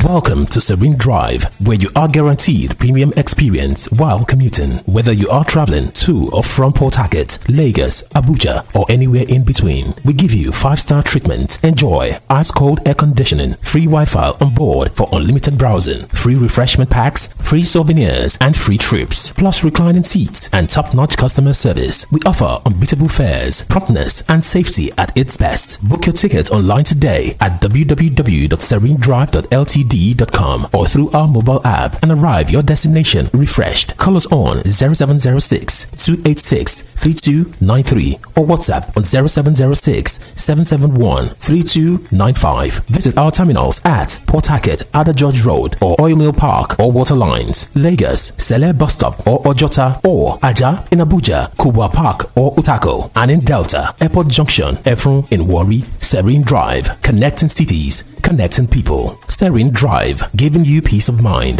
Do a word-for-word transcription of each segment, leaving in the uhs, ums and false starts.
Welcome to Serene Drive, where you are guaranteed premium experience while commuting. Whether you are traveling to or from Port Harcourt, Lagos, Abuja, or anywhere in between, we give you five-star treatment. Enjoy ice-cold air conditioning, free Wi-Fi on board for unlimited browsing, free refreshment packs, free souvenirs, and free trips, plus reclining seats and top-notch customer service. We offer unbeatable fares, promptness, and safety at its best. Book your ticket online today at w w w dot serene drive dot l t d dot com or through our mobile app and arrive your destination refreshed. Call us on zero seven zero six, two eight six, three two nine three or WhatsApp on zero seven zero six, seven seven one, three two nine five. Visit our terminals at Port Harcourt, Ada George Road or Oil Mill Park or Water Lines, Lagos, Sele Bus Stop or Ojota or Aja in Abuja, Kubwa Park or Utako, and in Delta, Airport Junction, Efron in Warri. Serene Drive, connecting cities, connecting people. Serene Drive, giving you peace of mind.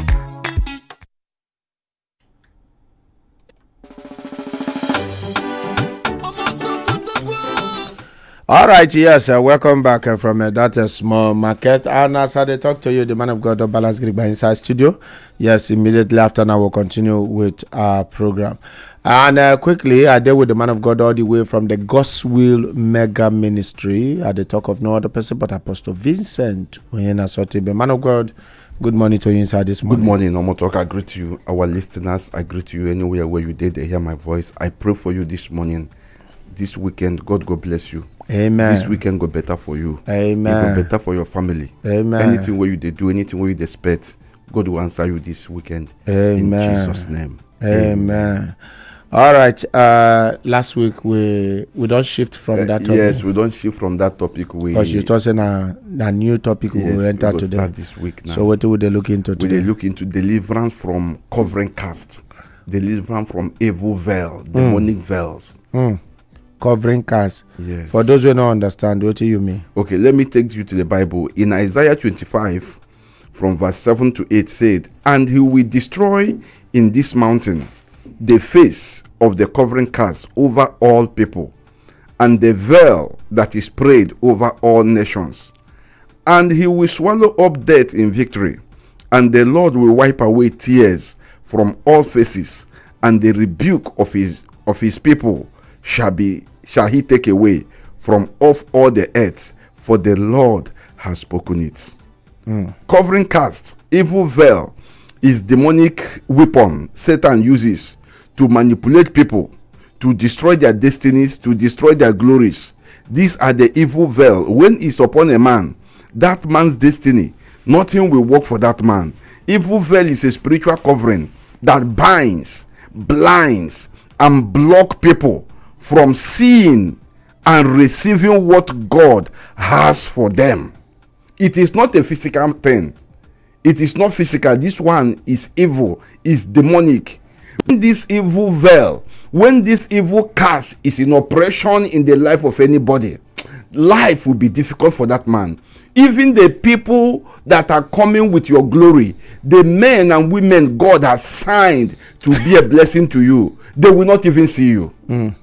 All right, yes, uh, welcome back uh, from uh, that uh, small market. And as I talk to you, the man of God, Balance Grigba, inside studio. Yes, immediately after now, we'll continue with our program. And uh, quickly, I deal with the man of God all the way from the Gospel Mega Ministry. At the talk of no other person but Apostle Vincent Oyena Sotibe. Man of God, good morning to you inside this morning. Good morning, Omotok. I greet you, our listeners. I greet you anywhere where you did hear my voice. I pray for you this morning. This weekend, God go bless you. Amen. This weekend go better for you. Amen. It go better for your family. Amen. Anything where you they do, anything where you expect, God will answer you this weekend. Amen. In Jesus' name. Amen. Amen. All right. Uh, last week we we don't shift from uh, that topic. Yes, we don't shift from that topic. We because you told us a, a new topic yes, we will enter we today. Start this week now. So what would they look into we today? They look into deliverance from covering cast, deliverance from evil veil, demonic mm. veils. Mm. Covering cast. Yes. For those who don't understand, what do you mean? Okay, let me take you to the Bible. In Isaiah twenty-five, from verse seven to eight, said, "And he will destroy in this mountain the face of the covering cast over all people, and the veil that is spread over all nations. And he will swallow up death in victory, and the Lord will wipe away tears from all faces, and the rebuke of his of his people shall be shall he take away from off all the earth, for the Lord has spoken it." Mm. Covering cast, evil veil, is demonic weapon Satan uses to manipulate people, to destroy their destinies, to destroy their glories. These are the evil veil. When it's upon a man, that man's destiny, nothing will work for that man. Evil veil is a spiritual covering that binds, blinds, and block people from seeing and receiving what God has for them. It is not a physical thing. It is not physical. This one is evil, is demonic. When this evil veil, when this evil cast is in operation in the life of anybody, life will be difficult for that man. Even the people that are coming with your glory, the men and women God has signed to be a blessing to you, they will not even see you. Mm.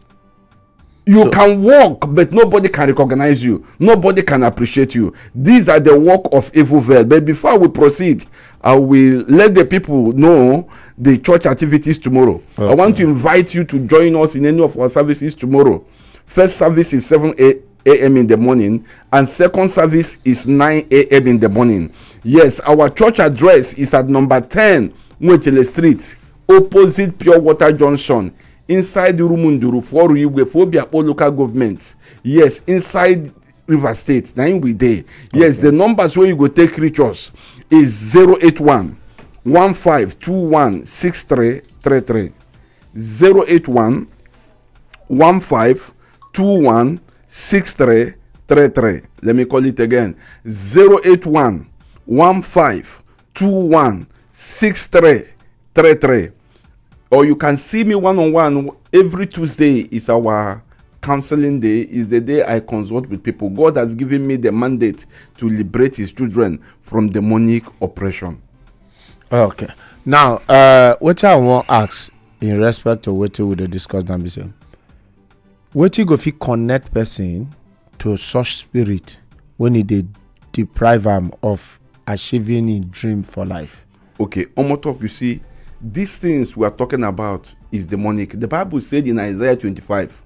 You so, can walk, but nobody can recognize you. Nobody can appreciate you. These are the work of evil veil. But before we proceed, I will let the people know the church activities tomorrow. Okay. I want to invite you to join us in any of our services tomorrow. First service is seven a.m. in the morning, and second service is nine a.m. in the morning. Yes, our church address is at number ten, Mwechele Street, opposite Pure Water Junction, inside Rumunduru for Ruigwe for Biakpo local government. Yes, inside River State. Now we there. Yes, okay. The numbers where you go take reach us is zero eight one, one five two one, six three three three. zero eight one, one five two one, six three three three. Let me call it again. zero eight one, one five two one, six three three three. Or you can see me one-on-one every Tuesday. Is our counseling day. Is the day I consult with people. God has given me the mandate to liberate his children from demonic oppression. Okay. Now, uh, what I want to ask in respect to what we discuss now, is what you go fit connect person to such spirit when he dey deprive him of achieving a dream for life. Okay, Omotop, you see, these things we are talking about is demonic. The Bible said in Isaiah twenty-five,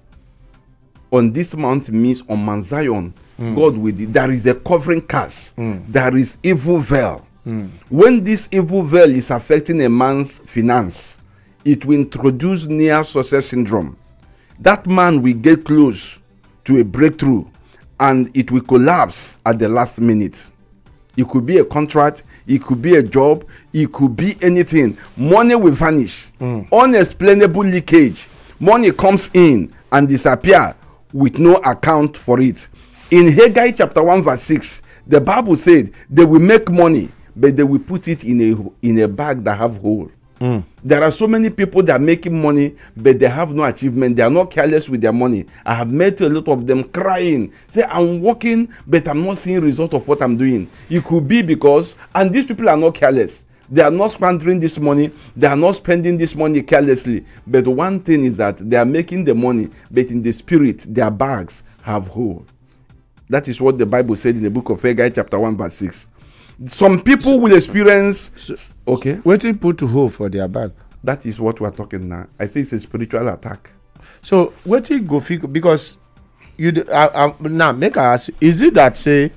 on this mount means on Mount Zion, mm. God with it, there is a covering curse, mm. there is evil veil. Mm. When this evil veil is affecting a man's finance, it will introduce near success syndrome. That man will get close to a breakthrough and it will collapse at the last minute. It could be a contract, it could be a job, it could be anything. Money will vanish. Mm. Unexplainable leakage. Money comes in and disappear with no account for it. In Haggai chapter one verse six, the Bible said they will make money, but they will put it in a in a bag that have hole. Mm. There are so many people that are making money, but they have no achievement. They are not careless with their money. I have met a lot of them crying. Say, I'm working, but I'm not seeing result of what I'm doing. It could be because, and these people are not careless. They are not squandering this money. They are not spending this money carelessly. But one thing is that they are making the money, but in the spirit, their bags have hole. That is what the Bible said in the book of Haggai chapter one verse six. Some people so, will experience so, okay what they put to hold for their bag. That is what we are talking now. I say it's a spiritual attack. So what you go figure, because you uh, uh, now make I ask you, is it that say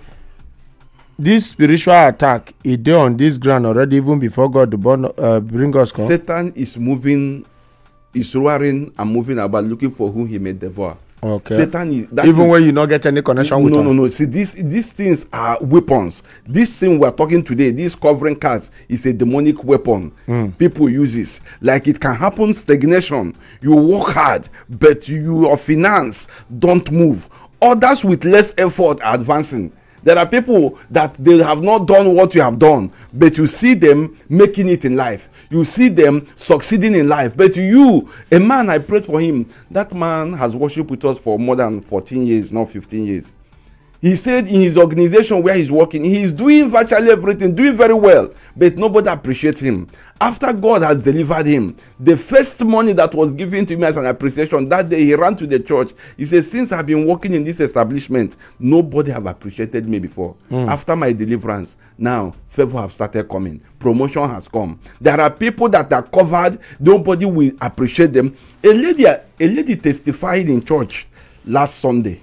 this spiritual attack is there on this ground already even before God to born, uh, bring us come? Satan is moving, is roaring and moving about looking for whom he may devour. Okay. Satan is that even is, when you not get any connection with no them. no no see these these things are weapons. This thing we are talking today, this covering cast, is a demonic weapon. Mm. People use this. Like it can happen stagnation. You work hard, but your finance don't move. Others with less effort are advancing. There are people that they have not done what you have done, but you see them making it in life. You see them succeeding in life. But you, a man, I prayed for him. That man has worshiped with us for more than fourteen years, not fifteen years. He said in his organization where he's working, he's doing virtually everything, doing very well, but nobody appreciates him. After God has delivered him, the first money that was given to him as an appreciation, that day he ran to the church. He said, since I've been working in this establishment, nobody have appreciated me before. Mm. After my deliverance, now favor have started coming. Promotion has come. There are people that are covered, nobody will appreciate them. A lady, a lady testified in church last Sunday.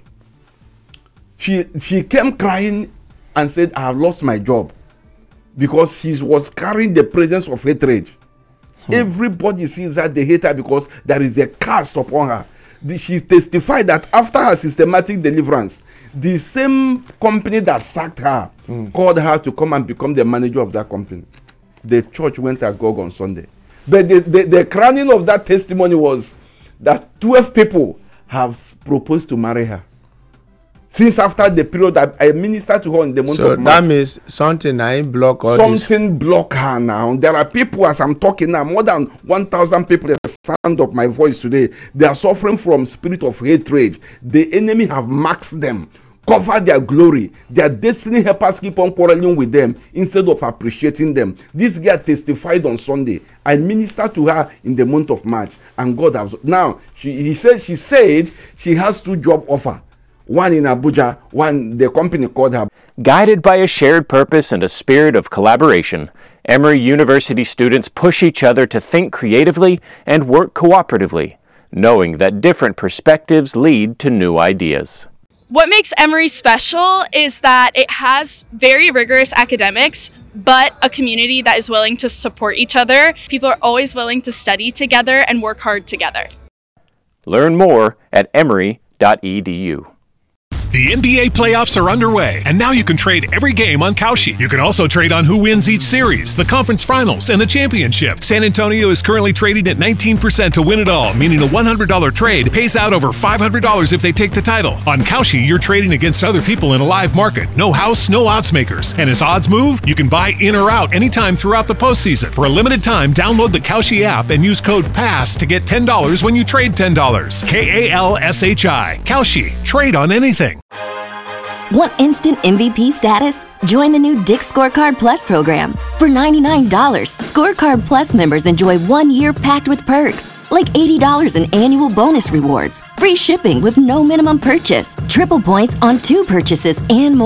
She she came crying and said, I have lost my job because she was carrying the presence of hatred. Hmm. Everybody sees that they hate her because there is a curse upon her. The, she testified that after her systematic deliverance, the same company that sacked her hmm. called her to come and become the manager of that company. The church went agog on Sunday. But the, the, the crowning of that testimony was that twelve people have proposed to marry her. Since after the period that I ministered to her in the month so of March. So that means something I block all Something this. block her now. There are people, as I'm talking now, more than one thousand people that sound of my voice today. They are suffering from spirit of hatred. The enemy have maxed them, covered their glory. Their destiny helpers keep on quarreling with them instead of appreciating them. This girl testified on Sunday. I ministered to her in the month of March, and God has now. She he said she said she has two job offer. One in Abuja, one the company called her. Guided by a shared purpose and a spirit of collaboration, Emory University students push each other to think creatively and work cooperatively, knowing that different perspectives lead to new ideas. What makes Emory special is that it has very rigorous academics, but a community that is willing to support each other. People are always willing to study together and work hard together. Learn more at emory dot e d u. The N B A playoffs are underway, and now you can trade every game on Kalshi. You can also trade on who wins each series, the conference finals, and the championship. San Antonio is currently trading at nineteen percent to win it all, meaning a one hundred dollars trade pays out over five hundred dollars if they take the title. On Kalshi, you're trading against other people in a live market. No house, no odds makers. And as odds move, you can buy in or out anytime throughout the postseason. For a limited time, download the Kalshi app and use code PASS to get ten dollars when you trade ten dollars. K A L S H I. Kalshi. Trade on anything. Want instant M V P status? Join the new Dick's Scorecard Plus program. For ninety-nine dollars, Scorecard Plus members enjoy one year packed with perks, like eighty dollars in annual bonus rewards, free shipping with no minimum purchase, triple points on two purchases, and more.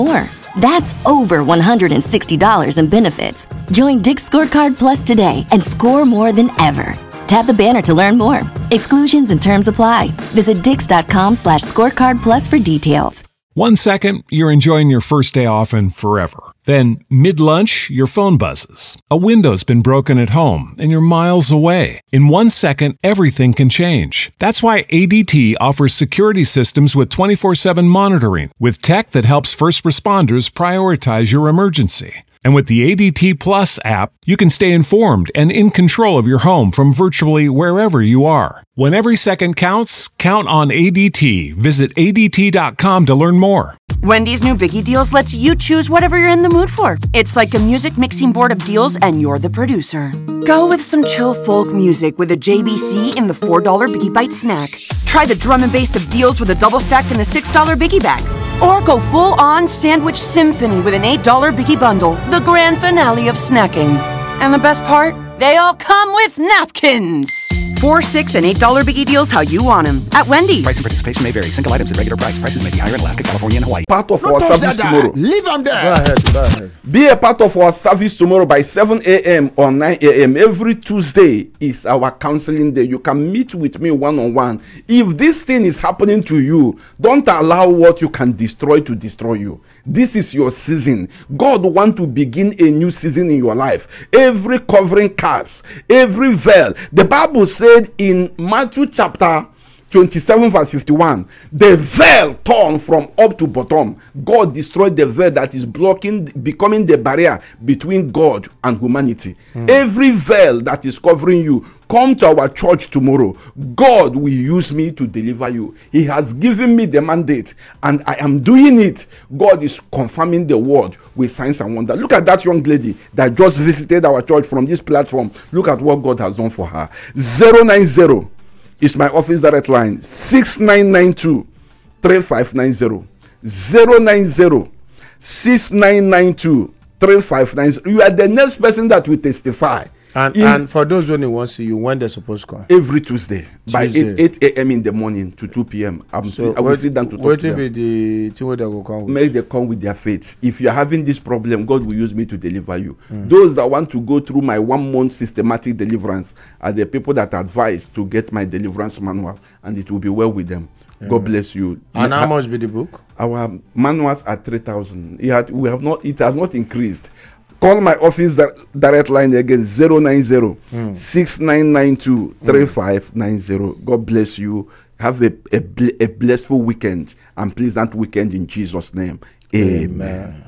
That's over one hundred sixty dollars in benefits. Join Dick's Scorecard Plus today and score more than ever. Tap the banner to learn more. Exclusions and terms apply. Visit dix.com slash scorecard plus for details. One second, you're enjoying your first day off and forever. Then, mid-lunch, your phone buzzes. A window's been broken at home and you're miles away. In one second, everything can change. That's why A D T offers security systems with twenty-four seven monitoring, with tech that helps first responders prioritize your emergency. And with the A D T Plus app, you can stay informed and in control of your home from virtually wherever you are. When every second counts, count on A D T. Visit A D T dot com to learn more. Wendy's new Biggie Deals lets you choose whatever you're in the mood for. It's like a music mixing board of deals and you're the producer. Go with some chill folk music with a J B C in the four dollar Biggie Bite snack. Try the drum and bass of deals with a double stack in the six dollar Biggie Bag. Or go full-on sandwich symphony with an eight dollar Biggie Bundle, the grand finale of snacking. And the best part? They all come with napkins. Four, six, and eight dollar Biggie Deals how you want them at Wendy's. Price and participation may vary. Single items at regular price. Prices may be higher in Alaska, California, and Hawaii. Part of Don't our touch service that guy. tomorrow. Leave him there. Go ahead. Go ahead. Be a part of our service tomorrow by seven a.m. or nine a.m. Every Tuesday is our counseling day. You can meet with me one-on-one. If this thing is happening to you, don't allow what you can destroy to destroy you. This is your season. God wants to begin a new season in your life. Every covering curse, every veil. The Bible said in Matthew chapter twenty-seven verse fifty-one, the veil torn from up to bottom. God destroyed the veil that is blocking, becoming the barrier between God and humanity. Mm. Every veil that is covering you, come to our church tomorrow. God will use me to deliver you. He has given me the mandate and I am doing it. God is confirming the word with signs and wonders. Look at that young lady that just visited our church from this platform. Look at what God has done for her. zero nine zero is my office direct line. six nine nine two, three five nine zero. zero nine zero, six nine nine two, three five nine zero. You are the next person that will testify. And, in, and for those when you want to see you, when they're supposed to come? Every Tuesday, Tuesday. by eight a.m. in the morning to two p.m. I'm so sit, I will what, sit down to talk what to them. What will be the thing where they will come with? Make them come with their faith. If you are having this problem, God will use me to deliver you. Mm. Those that want to go through my one-month systematic deliverance are the people that advise to get my deliverance manual, and it will be well with them. Yeah. God bless you. And Ma- how much be the book? Our manuals are three thousand. It had, we have not. It has not increased. Call my office di- direct line again, zero nine zero, six nine nine two, three five nine zero. God bless you. Have a, a, bl- a blessful weekend and pleasant weekend in Jesus' name. Amen. Amen.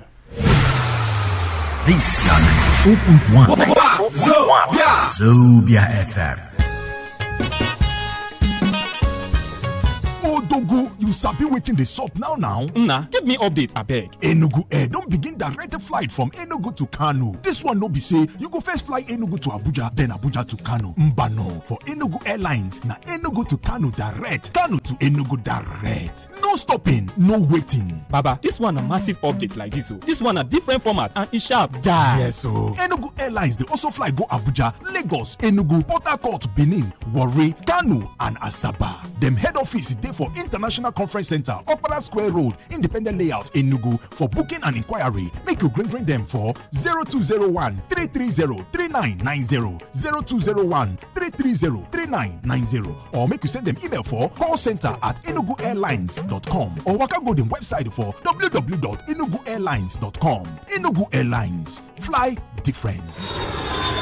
This is ninety-four point one Zobia F M. Odogu, you sabi wetin dey sup now now? Nna, give me update abeg. Enugu Air don begin direct flight from Enugu to Kano. This one no be say you go first fly Enugu to Abuja, then Abuja to Kano. Mbano, for Enugu Airlines, na Enugu to Kano direct, Kano to Enugu direct. No stopping, no waiting. Baba, this one a massive update like this o. This one a different format and e sharp die. Yes so Enugu Airlines dey also fly go Abuja, Lagos, Enugu, Port Harcourt, Benin, Warri, Kano and Asaba. Dem head office dey for International Conference Center, Opera Square Road, Independent Layout, Enugu. For booking and inquiry, make you ring ring them for zero two zero one, three three zero, three nine nine zero, zero two zero one, three three zero, three nine nine zero, or make you send them email for call center at enugu airlines dot com or waka go dem website for w w w dot enugu airlines dot com. Enugu Airlines, fly different.